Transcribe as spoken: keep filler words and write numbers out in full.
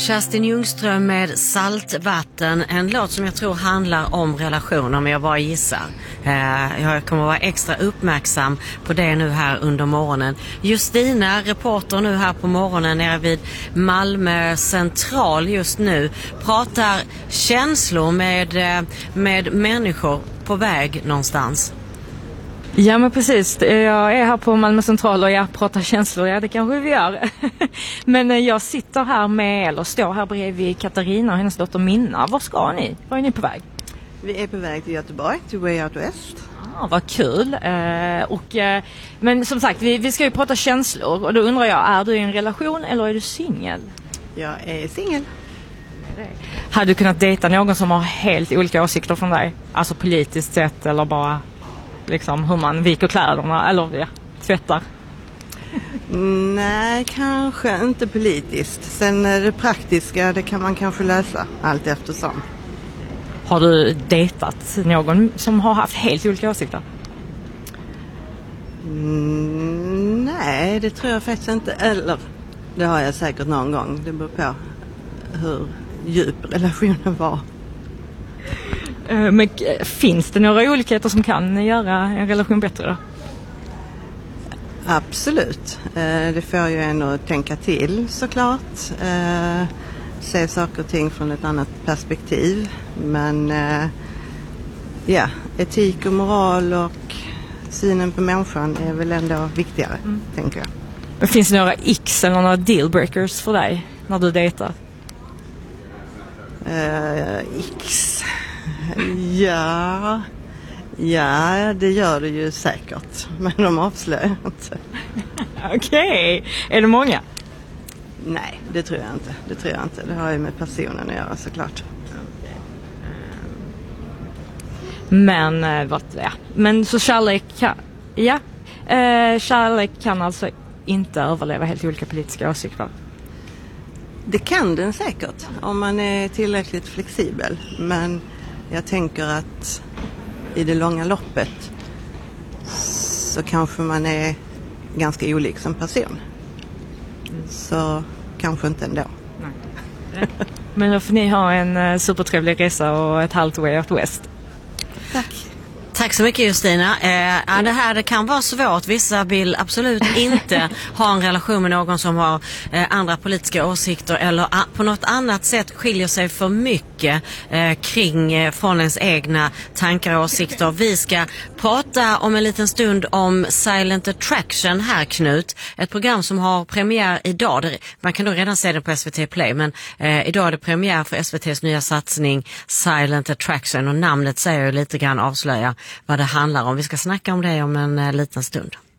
Kerstin Ljungström med Saltvatten, en låt som jag tror handlar om relationer, men jag bara gissar. Eh, jag kommer att vara extra uppmärksam på det nu här under morgonen. Justina, reporter nu här på morgonen nere vid Malmö central just nu, pratar känslor med, med människor på väg någonstans. Ja, men precis. Jag är här på Malmö central och jag pratar känslor. Ja, det kanske vi gör. Men jag sitter här med, eller står här bredvid Katarina och hennes dotter Minna. Var ska ni? Var är ni på väg? Vi är på väg till Göteborg, till Way Out West. Ah, vad kul. Eh, och, eh, men som sagt, vi, vi ska ju prata känslor. Och då undrar jag, är du i en relation eller är du singel? Jag är singel. Hade du kunnat dejta någon som har helt olika åsikter från dig? Alltså politiskt sett eller bara... liksom hur man viker kläderna eller ja, tvättar. Nej, kanske inte politiskt. Sen det praktiska, det kan man kanske lösa allt eftersom. Har du dejtat någon som har haft helt olika åsikter? Mm, nej, det tror jag faktiskt inte. Eller det har jag säkert någon gång. Det beror på hur djup relationen var. Men finns det några olikheter som kan göra en relation bättre då? Absolut. Det får ju en att tänka till såklart. Se saker och ting från ett annat perspektiv. Men ja, etik och moral och synen på människan är väl ändå viktigare, mm. tänker jag. Men finns det några x eller några dealbreakers för dig när du dejtar? Uh, x... Ja, ja, det gör det ju säkert. Men de avslöjar inte. Okej, okay. Är det många? Nej, det tror jag inte. Det tror jag inte. Det har ju med personen att göra såklart. Men, vad, ja. Men så kärlek kan, ja, eh, kärlek kan alltså inte överleva helt olika politiska åsikter? Det kan den säkert om man är tillräckligt flexibel. Men jag tänker att i det långa loppet så kanske man är ganska olik som person. Så kanske inte ändå. Nej. Men då får ni ha en supertrevlig resa och ett halvt Way Out West. Tack. Tack så mycket Justina. Eh, ja, det här det kan vara svårt. Vissa vill absolut inte ha en relation med någon som har eh, andra politiska åsikter eller a- på något annat sätt skiljer sig för mycket eh, kring eh, från ens egna tankar och åsikter. Vi ska prata om en liten stund om Silent Attraction här, Knut. Ett program som har premiär idag. Det, man kan nog redan se det på S V T Play, men eh, idag är det premiär för S V T:s nya satsning Silent Attraction och namnet säger ju lite grann avslöja vad det handlar om. Vi ska snacka om det om en uh, liten stund.